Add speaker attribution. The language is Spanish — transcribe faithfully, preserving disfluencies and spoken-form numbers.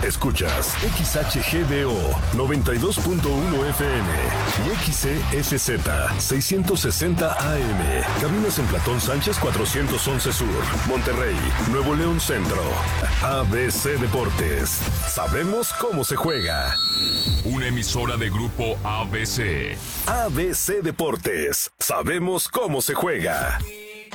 Speaker 1: Escuchas X H G D O noventa y dos punto uno F M y X C F Z seiscientos sesenta A M. Cabinas en Platón Sánchez cuatrocientos once Sur, Monterrey, Nuevo León Centro. A B C Deportes. Sabemos cómo se juega.
Speaker 2: Una emisora de Grupo A B C.
Speaker 1: A B C Deportes. Sabemos cómo se juega.